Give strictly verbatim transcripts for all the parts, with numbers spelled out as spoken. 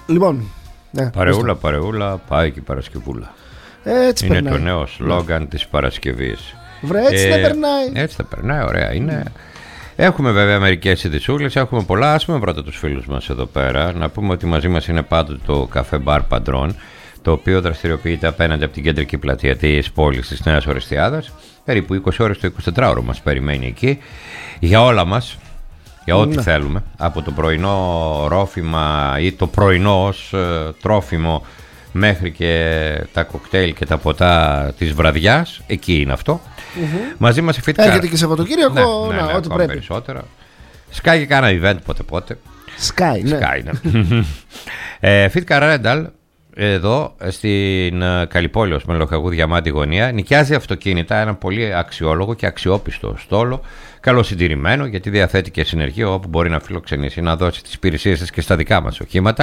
Λοιπόν, ναι, παρεούλα, παρεούλα, πάει και η Παρασκευούλα. Έτσι είναι περνάει. το νέο σλόγγαν της Παρασκευής. Βρε, έτσι ε, δεν περνάει. Έτσι δεν περνάει, ωραία είναι. Mm. Έχουμε βέβαια μερικές ειδησούλες, έχουμε πολλά. Ας πούμε πρώτα τους φίλους μας εδώ πέρα. Να πούμε ότι μαζί μας είναι πάντοτε το καφέ μπαρ Παντρών, το οποίο δραστηριοποιείται απέναντι από την κεντρική πλατεία της πόλης της Νέας Ορεστιάδας. Περίπου είκοσι ώρες το εικοσιτετράωρο μας περιμένει εκεί για όλα μας, για ό,τι ναι. θέλουμε, από το πρωινό ρόφημα ή το πρωινό ως ε, τρόφιμο μέχρι και τα κοκτέιλ και τα ποτά της βραδιάς. Εκεί είναι αυτό. Mm-hmm. Μαζί μας η Fit Car. Έρχεται και Σαββατοκύριακο, ναι, ναι, ναι, ό,τι πρέπει. Περισσότερα. Σκάει και κάνα event πότε πότε. Σκάει, ναι. Σκάει, ναι. ε, Fit Car Rental εδώ στην Καλυπόλη, ως Μελοχαγού Διαμάντη γωνία, νοικιάζει αυτοκίνητα, ένα πολύ αξιόλογο και αξιόπιστο στόλο, καλοσυντηρημένο, γιατί διαθέτει και συνεργείο όπου μπορεί να φιλοξενήσει, να δώσει τις υπηρεσίες της και στα δικά μας οχήματα.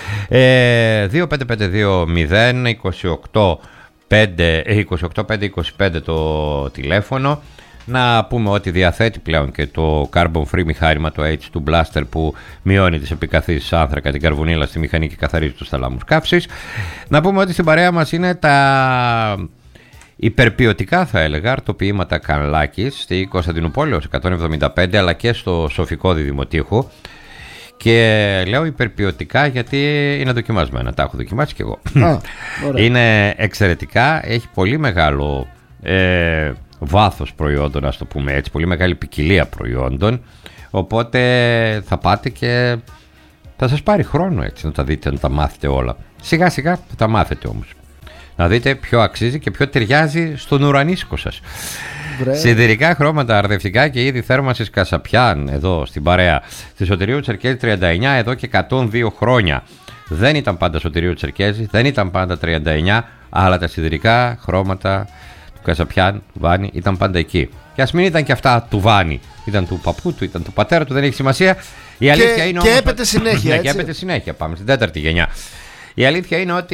ε, δύο πέντε πέντε δύο μηδέν είκοσι οκτώ πέντε είκοσι πέντε το τηλέφωνο. Να πούμε ότι διαθέτει πλέον και το carbon free μηχάνημα, το έιτς του Blaster, που μειώνει τις επικαθίσεις άνθρακα, την καρβουνίλα στη μηχανή και καθαρίζει τους θαλάμους καύσης. Να πούμε ότι στην παρέα μας είναι τα υπερποιωτικά, θα έλεγα, αρτοποιήματα Κανλάκης στη Κωνσταντινούπολη εκατόν εβδομήντα πέντε, αλλά και στο Σοφικό Διδημοτήχου. Και λέω υπερποιωτικά γιατί είναι δοκιμασμένα, τα έχω δοκιμάσει κι εγώ. Α, είναι εξαιρετικά, έχει πολύ μεγάλο ε, βάθος προϊόντων, ας το πούμε έτσι, πολύ μεγάλη ποικιλία προϊόντων, οπότε θα πάτε και θα σας πάρει χρόνο έτσι να τα δείτε, να τα μάθετε όλα. Σιγά σιγά θα τα μάθετε όμως, να δείτε ποιο αξίζει και ποιο ταιριάζει στον ουρανίσκο σας. Βρε. Σιδηρικά χρώματα, αρδευτικά και είδη θέρμανσης Κασαπιάν, εδώ στην παρέα στη Σωτηρίου Τσερκέζη τριάντα εννιά, εδώ και εκατόν δύο χρόνια. Δεν ήταν πάντα Σωτηρίου Τσερκέζη, δεν ήταν πάντα τριάντα εννιά, αλλά τα σιδηρικά χρώματα του Κασαπιάν, του Βάνη, ήταν πάντα εκεί. Και ας μην ήταν και αυτά του Βάνη, ήταν του παππού του, ήταν του πατέρα του, δεν έχει σημασία. Η αλήθεια και, είναι και όμως... έπεται συνέχεια. Ναι, και έπεται συνέχεια. Πάμε στην τέταρτη γενιά. Η αλήθεια είναι ότι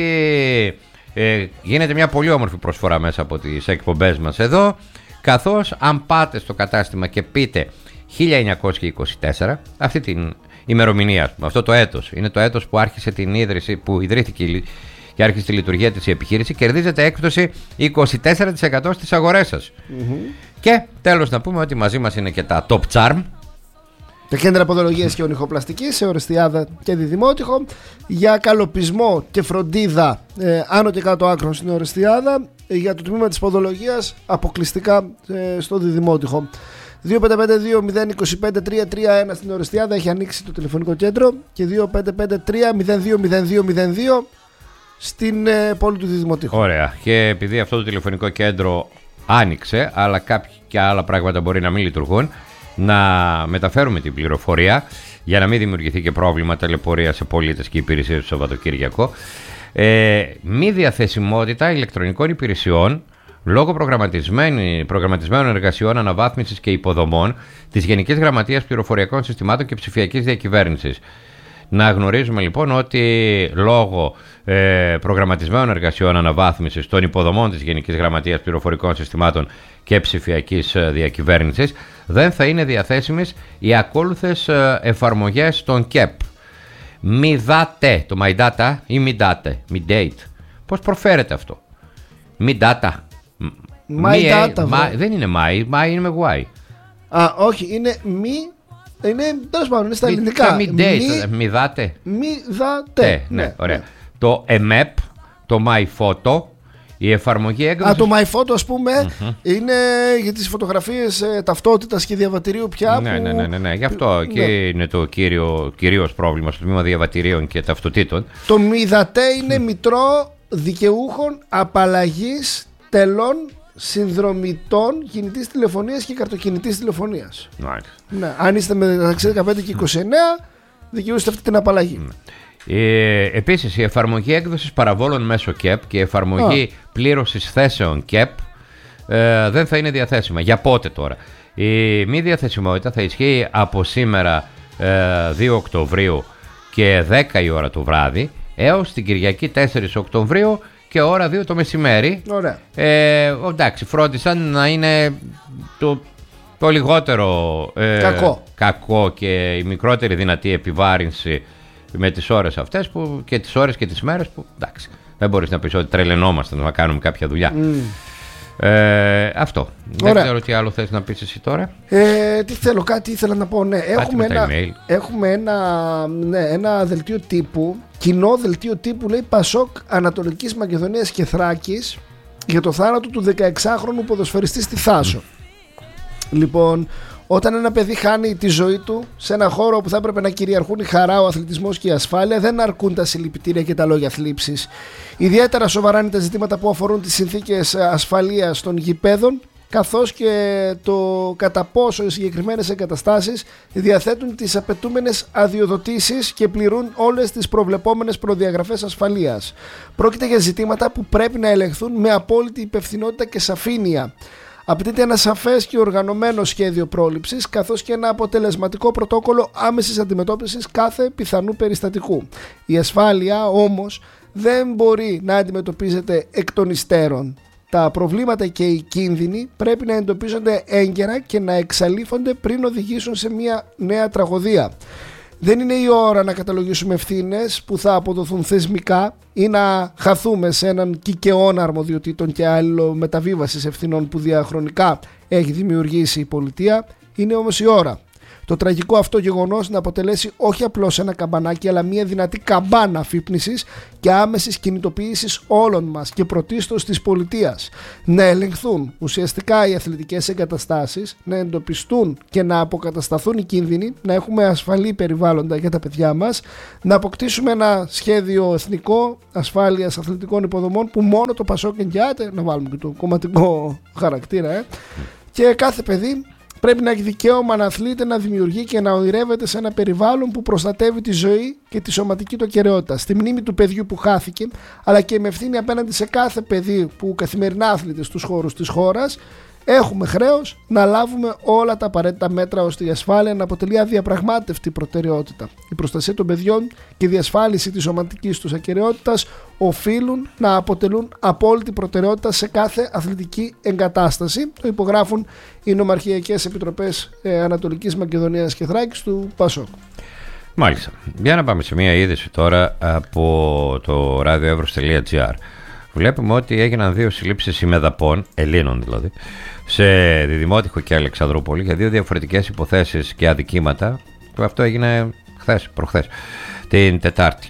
ε, γίνεται μια πολύ όμορφη προσφορά μέσα από τις εκπομπές μας εδώ. Καθώς αν πάτε στο κατάστημα και πείτε χίλια εννιακόσια είκοσι τέσσερα, αυτή την ημερομηνία, αυτό το έτος, είναι το έτος που άρχισε την ίδρυση, που ιδρύθηκε και άρχισε τη λειτουργία της η επιχείρηση, κερδίζετε έκπτωση είκοσι τέσσερα τοις εκατό στις αγορές σας. Mm-hmm. Και τέλος να πούμε ότι μαζί μας είναι και τα Top Charm, τα κέντρα ποδολογίας και ονυχοπλαστικής σε Ορεστιάδα και Διδημότυχο, για καλοπισμό και φροντίδα ε, άνω και κάτω άκρων στην Ορεστιάδα, ε, για το τμήμα της ποδολογίας αποκλειστικά ε, στο Διδημότυχο. δύο πέντε πέντε δύο μηδέν δύο πέντε τρία τρία ένα στην Ορεστιάδα έχει ανοίξει το τηλεφωνικό κέντρο, και δύο πέντε πέντε τρία μηδέν δύο μηδέν δύο μηδέν δύο στην ε, πόλη του Διδημοτήχου. Ωραία. Και επειδή αυτό το τηλεφωνικό κέντρο άνοιξε, αλλά κάποια και άλλα πράγματα μπορεί να μην λειτουργούν, να μεταφέρουμε την πληροφορία για να μην δημιουργηθεί και πρόβλημα ταλαιπωρία σε πολίτες και υπηρεσίες του Σαββατοκύριακο. Ε, μη διαθεσιμότητα ηλεκτρονικών υπηρεσιών λόγω προγραμματισμένων εργασιών αναβάθμισης και υποδομών της Γενικής Γραμματείας Πληροφοριακών Συστημάτων και Ψηφιακής Διακυβέρνησης. Να γνωρίζουμε λοιπόν ότι λόγω ε, προγραμματισμένων εργασιών αναβάθμισης των υποδομών της Γενικής Γραμματείας Πληροφορικών Συστημάτων και Ψηφιακής Διακυβέρνησης δεν θα είναι διαθέσιμες οι ακόλουθες εφαρμογές των ΚΕΠ. Μιδάτε, το My Data ή Midate, Midate. Πώς προφέρεται αυτό? Midata. My Data. My, δεν είναι My, My είναι με Y. Α, όχι, είναι μη. Είναι, τέλος πάντων, είναι στα ελληνικά. Μιδάτε. Μιδάτε. Ναι, ωραία. Το ΕΜΕΠ, το MyPhoto, η εφαρμογή έκδοσης. Α, το MyPhoto, ας πούμε, mm-hmm. είναι για τις φωτογραφίες ε, ταυτότητας και διαβατηρίου πια. Ναι, που... ναι, ναι, ναι, ναι. Γι' αυτό ναι. Και είναι το κύριο, κυρίως πρόβλημα στο τμήμα διαβατηρίων και ταυτοτήτων. Το Μιδατέ είναι μητρό δικαιούχων απαλλαγής τελών συνδρομητών κινητής τηλεφωνίας και καρτοκινητής τηλεφωνίας. Right. Ναι, αν είστε μεταξύ δεκαπέντε και είκοσι εννέα, δικαιούστε αυτή την απαλλαγή. Mm. Ε, επίσης η εφαρμογή έκδοσης παραβόλων μέσω ΚΕΠ και η εφαρμογή oh. πλήρωσης θέσεων ΚΕΠ ε, δεν θα είναι διαθέσιμα. Για πότε τώρα? Η μη διαθεσιμότητα θα ισχύει από σήμερα ε, δύο Οκτωβρίου και δέκα η ώρα το βράδυ έως την Κυριακή τέσσερις Οκτωβρίου και ώρα δύο το μεσημέρι. Ωραία. Ε, εντάξει, φρόντισαν να είναι το, το λιγότερο ε, κακό. κακό και η μικρότερη δυνατή επιβάρυνση με τις ώρες αυτές που, και τις ώρες και τις μέρες που εντάξει, δεν μπορείς να πεις ότι τρελαινόμαστε να κάνουμε κάποια δουλειά. Mm. Ε, αυτό. Ωραία. Δεν ξέρω τι άλλο θες να πεις εσύ τώρα. Ε, τι θέλω, κάτι ήθελα να πω. Ναι, έχουμε ένα, έχουμε ένα, ναι, ένα δελτίο τύπου, κοινό δελτίο τύπου, λέει Πασόκ Ανατολικής Μακεδονίας και Θράκης για το θάνατο του δεκαεξάχρονου ποδοσφαιριστή στη Θάσο. Mm. Λοιπόν, όταν ένα παιδί χάνει τη ζωή του σε ένα χώρο που θα έπρεπε να κυριαρχούν η χαρά, ο αθλητισμός και η ασφάλεια, δεν αρκούν τα συλληπιτήρια και τα λόγια θλίψης. Ιδιαίτερα σοβαρά είναι τα ζητήματα που αφορούν τις συνθήκες ασφαλείας των γηπέδων, καθώς και το κατά πόσο οι συγκεκριμένες εγκαταστάσεις διαθέτουν τις απαιτούμενες αδειοδοτήσεις και πληρούν όλες τις προβλεπόμενες προδιαγραφές ασφαλείας. Πρόκειται για ζητήματα που πρέπει να ελεγχθούν με απόλυτη υπευθυνότητα και σαφήνεια. Απαιτείται ένα σαφές και οργανωμένο σχέδιο πρόληψης, καθώς και ένα αποτελεσματικό πρωτόκολλο άμεσης αντιμετώπισης κάθε πιθανού περιστατικού. Η ασφάλεια όμως δεν μπορεί να αντιμετωπίζεται εκ των υστέρων. Τα προβλήματα και οι κίνδυνοι πρέπει να εντοπίζονται έγκαιρα και να εξαλείφονται πριν οδηγήσουν σε μια νέα τραγωδία. Δεν είναι η ώρα να καταλογίσουμε ευθύνες που θα αποδοθούν θεσμικά ή να χαθούμε σε έναν κικαιώνα αρμοδιοτήτων και άλλο μεταβίβασης ευθυνών που διαχρονικά έχει δημιουργήσει η πολιτεία. Είναι όμως η ώρα το τραγικό αυτό γεγονός να αποτελέσει όχι απλώς ένα καμπανάκι, αλλά μια δυνατή καμπάνα αφύπνισης και άμεσης κινητοποίησης όλων μας και πρωτίστως της πολιτείας. Να ελεγχθούν ουσιαστικά οι αθλητικές εγκαταστάσεις, να εντοπιστούν και να αποκατασταθούν οι κίνδυνοι, να έχουμε ασφαλή περιβάλλοντα για τα παιδιά μας, να αποκτήσουμε ένα σχέδιο εθνικό ασφάλειας αθλητικών υποδομών που μόνο το Πασόκ εγγυάται, να βάλουμε και το κομματικό χαρακτήρα, ε, και κάθε παιδί πρέπει να έχει δικαίωμα να αθλείται, να δημιουργεί και να ονειρεύεται σε ένα περιβάλλον που προστατεύει τη ζωή και τη σωματική του ακεραιότητα. Στη μνήμη του παιδιού που χάθηκε, αλλά και με ευθύνη απέναντι σε κάθε παιδί που καθημερινά αθλείται στους χώρους της χώρας, έχουμε χρέος να λάβουμε όλα τα απαραίτητα μέτρα ώστε η ασφάλεια να αποτελεί αδιαπραγμάτευτη προτεραιότητα. Η προστασία των παιδιών και η διασφάλιση της σωματικής τους ακεραιότητας οφείλουν να αποτελούν απόλυτη προτεραιότητα σε κάθε αθλητική εγκατάσταση. Το υπογράφουν οι νομαρχιακές επιτροπές ε, Ανατολικής Μακεδονίας και Θράκης του Πασόκ. Μάλιστα. Για να πάμε σε μια είδηση τώρα από το ραδιοεύρος τελεία τζι άρ. Βλέπουμε ότι έγιναν δύο συλλήψεις ημεδαπών, Ελλήνων δηλαδή, σε Διδημότυχο και Αλεξανδρούπολη για δύο διαφορετικές υποθέσεις και αδικήματα. Αυτό έγινε χθες, προχθές, την Τετάρτη.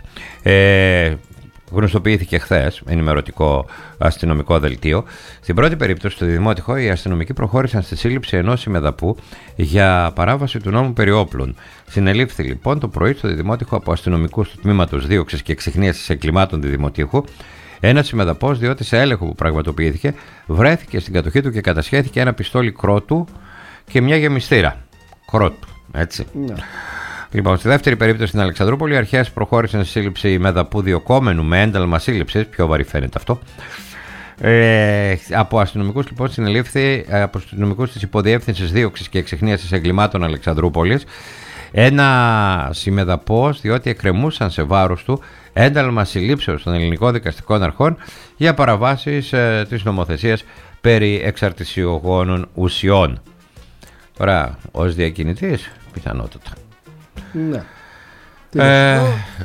Ε, γνωστοποιήθηκε χθες ενημερωτικό αστυνομικό δελτίο. Στην πρώτη περίπτωση, στο Διδημότυχο, οι αστυνομικοί προχώρησαν στη σύλληψη ενός ημεδαπού για παράβαση του νόμου περί όπλων. Συνελήφθη λοιπόν το πρωί στο Διδημότυχο από αστυνομικούς του τμήματος δίωξης και εξιχνίασης εγκλημάτων Διδημοτήχου ένας ημεδαπός, διότι σε έλεγχο που πραγματοποιήθηκε βρέθηκε στην κατοχή του και κατασχέθηκε ένα πιστόλι κρότου και μια γεμιστήρα κρότου. Έτσι. Ναι. Λοιπόν, στη δεύτερη περίπτωση στην Αλεξανδρούπολη, οι αρχές προχώρησαν στη σύλληψη ημεδαπού διοκόμενου με ένταλμα σύλληψης. Πιο βαρύ φαίνεται αυτό. Ε, από αστυνομικούς λοιπόν συνελήφθη από αστυνομικούς της Υποδιεύθυνσης Δίωξης και Εξιχνίασης Εγκλημάτων Αλεξανδρούπολης ένα ημεδαπός, διότι εκκρεμούσαν σε βάρος του ένταλμα συλλήψεως των ελληνικών δικαστικών αρχών για παραβάσεις ε, της νομοθεσίας περί εξαρτησιογόνων ουσιών. Τώρα, ως διακινητής, πιθανότατα. Ναι. Ε,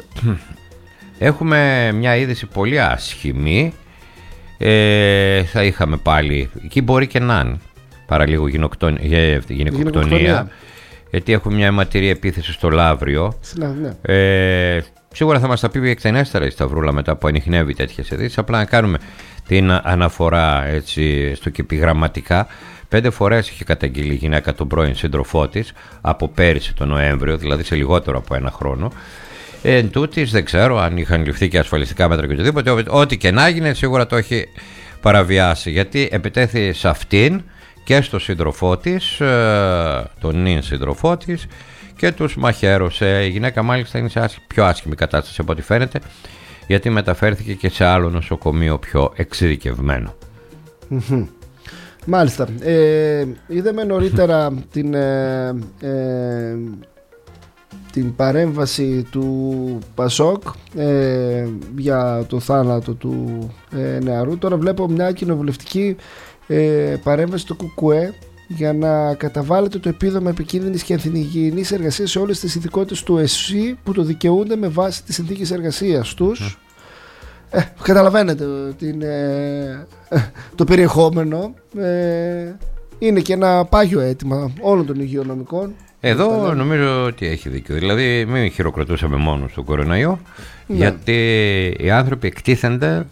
έχουμε μια είδηση πολύ άσχημη. Ε, θα είχαμε πάλι, εκεί μπορεί και να είναι παραλίγο γυναικοκτονία, γιατί έχουμε μια αιματηρή επίθεση στο Λαύριο. Ναι. Ε, σίγουρα θα μας τα πει εκτενέστερα η Σταυρούλα μετά που ανιχνεύει τέτοιες ειδήσεις. Απλά να κάνουμε την αναφορά έτσι στο και επιγραμματικά. Πέντε φορές είχε καταγγείλει η γυναίκα τον πρώην σύντροφό της από πέρυσι τον Νοέμβριο, δηλαδή σε λιγότερο από ένα χρόνο. Εν τούτης, δεν ξέρω αν είχαν ληφθεί και ασφαλιστικά μέτρα και οτιδήποτε. Ό,τι και να γίνει, σίγουρα το έχει παραβιάσει. Γιατί επιτέθη σε αυτήν και στο σύντροφό της, τον νυν σύντροφό της, και τους μαχαίρωσε. Η γυναίκα μάλιστα είναι σε πιο άσχημη κατάσταση από ό,τι φαίνεται, γιατί μεταφέρθηκε και σε άλλο νοσοκομείο πιο εξειδικευμένο. Μάλιστα. Ε, είδαμε νωρίτερα την, ε, ε, την παρέμβαση του Πασόκ ε, για το θάνατο του ε, νεαρού. Τώρα βλέπω μια κοινοβουλευτική ε, παρέμβαση του Κουκουέ για να καταβάλλεται το επίδομα επικίνδυνης και ανθυγιεινής εργασίας σε όλες τις ειδικότητες του ΕΣΥ που το δικαιούνται με βάση τις συνθήκες εργασίας τους. Mm. Ε, καταλαβαίνετε την, ε, το περιεχόμενο. Ε, είναι και ένα πάγιο αίτημα όλων των υγειονομικών. Εδώ νομίζω ότι έχει δίκιο. Δηλαδή μην χειροκροτούσαμε μόνο στον κορονοϊό, ναι. γιατί οι άνθρωποι εκτίθενται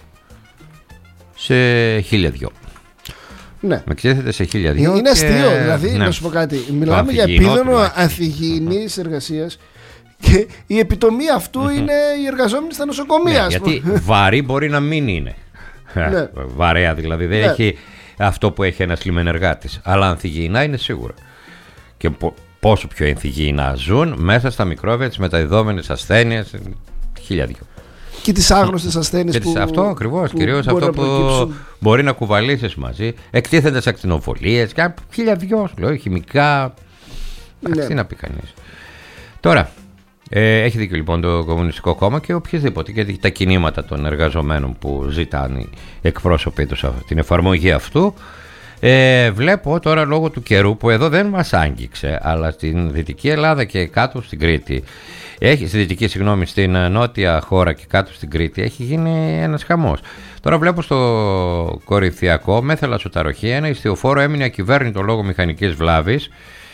σε χίλια δυο. Ναι. Με εκτίθεται σε χίλια δυο. Είναι και... αστείο, δηλαδή, ναι. να σου πω κάτι. Μιλάμε για επίδομα ανθυγιεινής εργασίας και η επιτομή αυτού mm-hmm. είναι οι εργαζόμενοι στα νοσοκομεία. Ναι, γιατί βαρύ μπορεί να μην είναι. Ναι. Βαρέα δηλαδή, δεν ναι. έχει αυτό που έχει ένας λιμενεργάτης. Αλλά ανθυγιεινά είναι σίγουρα. Και πόσο πιο ανθυγιεινά ζουν μέσα στα μικρόβια, τις μεταδιδόμενες ασθένειες, χίλια δυο. Και τις άγνωστες ασθένειες που... Αυτό ακριβώς, κυρίως αυτό που μπορεί να κουβαλήσεις μαζί. Εκτίθενται σε ακτινοβολίες και χίλια δυο, λέω, χημικά. Ναι. Τι να πει κανείς. Τώρα, ε, έχει δίκιο λοιπόν το Κομμουνιστικό Κόμμα και οποιοδήποτε, γιατί τα κινήματα των εργαζομένων που ζητάνε οι εκπρόσωποι τους την εφαρμογή αυτού. Ε, βλέπω τώρα λόγω του καιρού που εδώ δεν μας άγγιξε, αλλά στην Δυτική Ελλάδα και κάτω στην Κρήτη, έχει, στη Δυτική συγγνώμη, στην νότια χώρα και κάτω στην Κρήτη έχει γίνει ένας χαμός. Τώρα βλέπω στο Κορινθιακό, με θαλασσοταροχή, ένα ιστιοφόρο έμεινε ακυβέρνητο λόγω μηχανικής βλάβης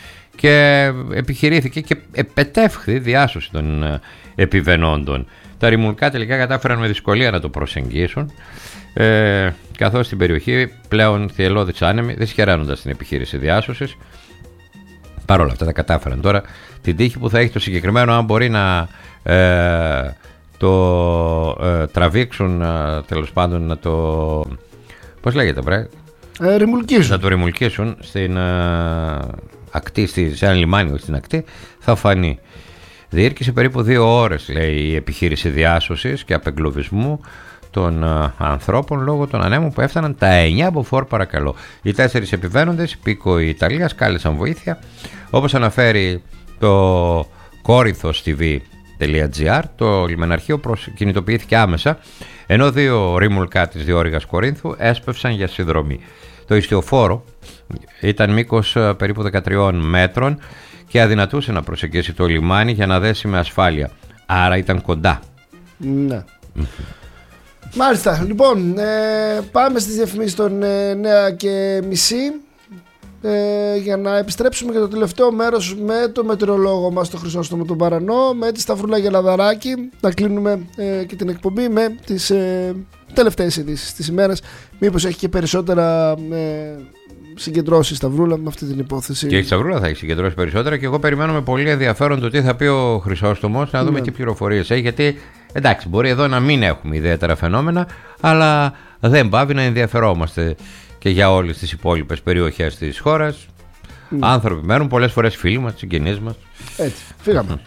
και επιχειρήθηκε και επετεύχθη διάσωση των επιβενόντων. Τα ρημουλκά τελικά κατάφεραν με δυσκολία να το προσεγγίσουν. Ε, καθώς στην περιοχή πλέον θυελλώδης άνεμοι δυσχεραίνοντας την επιχείρηση διάσωσης. Παρ' όλα αυτά τα κατάφεραν. Τώρα την τύχη που θα έχει το συγκεκριμένο, αν μπορεί να ε, το ε, τραβήξουν, ε, τέλος πάντων να το, πώς λέγεται βρε, ε, ρημουλκίσουν. να το ρημουλκίσουν στην ε, ακτή, στη, σε ένα λιμάνι στην ακτή, θα φανεί. Διήρκησε περίπου δύο ώρες, λέει, η επιχείρηση διάσωσης και απεγκλωβισμού των uh, ανθρώπων λόγω των ανέμων που έφταναν τα εννιά μποφόρ, παρακαλώ. Οι τέσσερις επιβαίνοντες, υπήκοοι Ιταλίας, κάλεσαν βοήθεια. Όπως αναφέρει το κόρινθος τι βι τελεία τζι άρ, το λιμεναρχείο κινητοποιήθηκε άμεσα, ενώ δύο ρήμουλκα της διόρυγας Κορίνθου έσπευσαν για συνδρομή. Το ιστιοφόρο ήταν μήκος uh, περίπου δεκατρία μέτρων και αδυνατούσε να προσεγγίσει το λιμάνι για να δέσει με ασφάλεια. Άρα ήταν κοντά. Ναι. Μάλιστα, λοιπόν, ε, πάμε στις διαφημίσεις των ε, εννιά και μισή ε, για να επιστρέψουμε για το τελευταίο μέρος με το μετεωρολόγο μας, το Χρυσόστομο τον Παρανό, με τη Σταυρούλα Γελαδαράκη, να κλείνουμε ε, και την εκπομπή με τις ε, τελευταίες ειδήσεις της ημέρας. Μήπως έχει και περισσότερα ε, συγκεντρώσει η Σταυρούλα με αυτή την υπόθεση. Και η Σταυρούλα θα έχει συγκεντρώσει περισσότερα και εγώ περιμένω με πολύ ενδιαφέρον το τι θα πει ο Χρυσόστομος, να δούμε ναι. τι πληροφορίες έχει, γιατί εντάξει, μπορεί εδώ να μην έχουμε ιδιαίτερα φαινόμενα, αλλά δεν πάβει να ενδιαφερόμαστε και για όλες τις υπόλοιπες περιοχές της χώρας. Mm. Άνθρωποι μένουν πολλές φορές, φίλοι μας, συγγενείς μας. Έτσι, φύγαμε.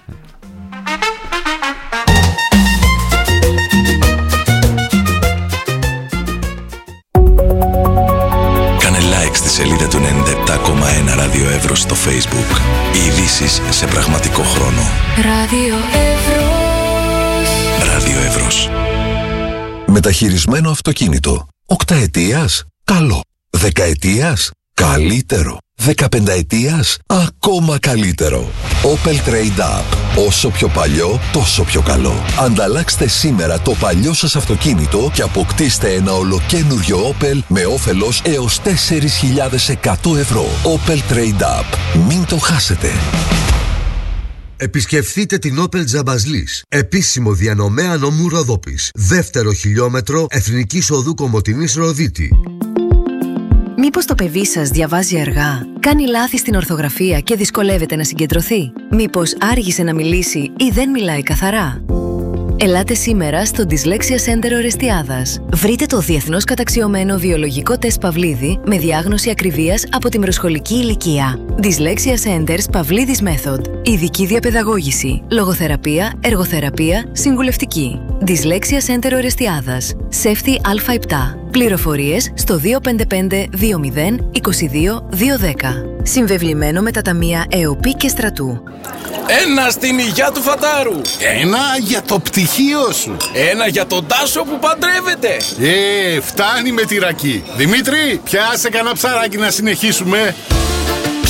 Κάνε like στη σελίδα του ενενήντα επτά κόμμα ένα Ράδιο Εύρος στο Facebook. Οι ειδήσεις σε πραγματικό χρόνο. Ράδιο Εύρος. Ράδιο Εύρος. Μεταχειρισμένο αυτοκίνητο. Οκταετίας. Καλό. Δεκαετίας. Καλύτερο. Δεκαπενταετίας. Ακόμα καλύτερο. Opel Trade Up. Όσο πιο παλιό, τόσο πιο καλό. Ανταλλάξτε σήμερα το παλιό σας αυτοκίνητο και αποκτήστε ένα ολοκένουργιο Opel με όφελος έως τέσσερις χιλιάδες εκατό ευρώ. Opel Trade Up. Μην το χάσετε. Επισκεφθείτε την Opel Τζαμπαζλής, επίσημο διανομέα νομού Ροδόπης. Δεύτερο χιλιόμετρο Εθνικής Οδού Κομοτηνής Ροδίτη. Μήπως το παιδί σας διαβάζει αργά, κάνει λάθη στην ορθογραφία και δυσκολεύεται να συγκεντρωθεί? Μήπως άργησε να μιλήσει ή δεν μιλάει καθαρά? Ελάτε σήμερα στο Dyslexia Center Ορεστιάδας. Βρείτε το διεθνώς καταξιωμένο βιολογικό τεστ Παυλίδη με διάγνωση ακριβίας από την προσχολική ηλικία. Dyslexia Centers Παυλίδης Method. Ειδική διαπαιδαγώγηση, λογοθεραπεία, εργοθεραπεία, συμβουλευτική. Dyslexia Center Ορεστιάδας. Σέφθη Α επτά. Πληροφορίες στο δύο πέντε πέντε δύο μηδέν είκοσι δύο δύο δέκα. Συμβεβλημένο με τα ταμεία ΕΟΠΗ και Στρατού. Ένα στην υγειά του Φατάρου. Ένα για το πτυχίο σου. Ένα για τον Τάσο που παντρεύεται. Ε, φτάνει με τη ρακή. Δημήτρη, πιάσε κανένα ψαράκι να συνεχίσουμε.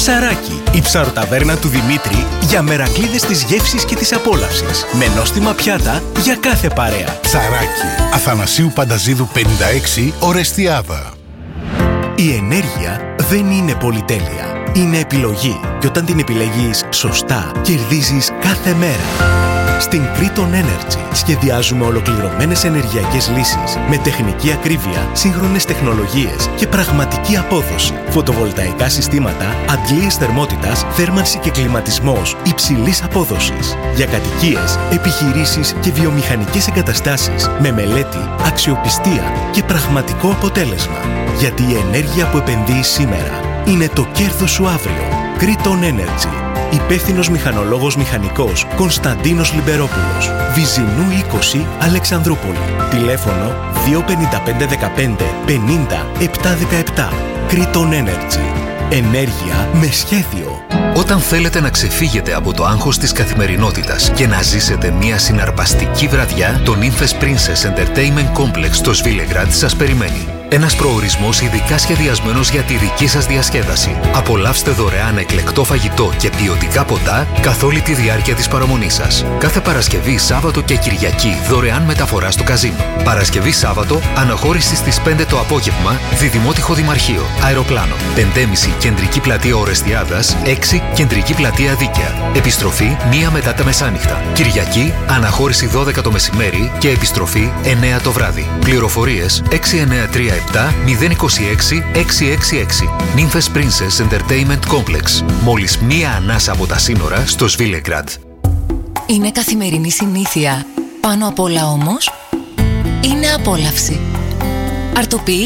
Ψαράκι, η ψαροταβέρνα του Δημήτρη για μερακλείδες της γεύσης και της απόλαυσης. Με νόστιμα πιάτα για κάθε παρέα. Ψαράκι, Αθανασίου Πανταζίδου πενήντα έξι, Ορεστιάδα. Η ενέργεια δεν είναι πολυτέλεια. Είναι επιλογή. Και όταν την επιλέγεις σωστά, κερδίζεις κάθε μέρα. Στην Kriton Energy σχεδιάζουμε ολοκληρωμένες ενεργειακές λύσεις με τεχνική ακρίβεια, σύγχρονες τεχνολογίες και πραγματική απόδοση. Φωτοβολταϊκά συστήματα, αντλίες θερμότητας, θέρμανση και κλιματισμός υψηλής απόδοσης. Για κατοικίες, επιχειρήσεις και βιομηχανικές εγκαταστάσεις με μελέτη, αξιοπιστία και πραγματικό αποτέλεσμα. Γιατί η ενέργεια που επενδύεις σήμερα είναι το κέρδος σου αύριο. Kriton Energy. Υπεύθυνος μηχανολόγος μηχανικός Κωνσταντίνος Λιμπερόπουλος. Βυζινού είκοσι, Αλεξανδρούπολη. Τηλέφωνο δύο πέντε πέντε δεκαπέντε πενήντα επτακόσια δεκαεπτά. Kriton Energy. Ενέργεια με σχέδιο. Όταν θέλετε να ξεφύγετε από το άγχος της καθημερινότητας και να ζήσετε μια συναρπαστική βραδιά, το Nymphes Princess Entertainment Complex στο Σβίλεγκραντ σας περιμένει. Ένας προορισμός ειδικά σχεδιασμένος για τη δική σας διασκέδαση. Απολαύστε δωρεάν εκλεκτό φαγητό και ποιοτικά ποτά καθ' όλη τη διάρκεια της παραμονής σας. Κάθε Παρασκευή, Σάββατο και Κυριακή δωρεάν μεταφορά στο καζίνο. Παρασκευή, Σάββατο, αναχώρηση στις πέντε το απόγευμα, Διδημότυχο Δημαρχείο, αεροπλάνο. πέντε και μισή Κεντρική Πλατεία Ορεστιάδας, έξι Κεντρική Πλατεία Δίκαια. Επιστροφή μία μετά τα μεσάνυχτα. Κυριακή, αναχώρηση δώδεκα το μεσημέρι και επιστροφή εννέα το βράδυ. Πληροφορίες έξι εννέα τρία επτά μηδέν είκοσι έξι έξι έξι έξι. Nymphes Princess Entertainment Complex. Μόλις μία ανάσα από τα σύνορα στο Σβίλεγκραντ. Είναι καθημερινή συνήθεια. Πάνω απ' όλα όμως, είναι απόλαυση. Αρτοποιεί